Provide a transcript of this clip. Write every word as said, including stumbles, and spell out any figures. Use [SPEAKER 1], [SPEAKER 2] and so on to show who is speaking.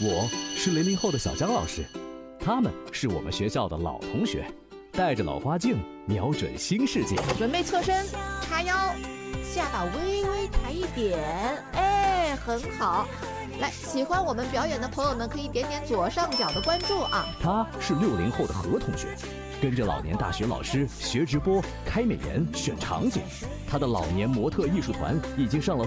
[SPEAKER 1] 我是零零后的小江老师，他们是我们学校的老同学，带着老花镜，瞄准新世界。
[SPEAKER 2] 准备侧身，叉腰，下巴微微抬一点，哎，很好。来，喜欢我们表演的朋友们可以点点左上角的关注啊。
[SPEAKER 1] 他是六零后的何同学，跟着老年大学老师学直播、开美颜、选场景。他的老年模特艺术团已经上了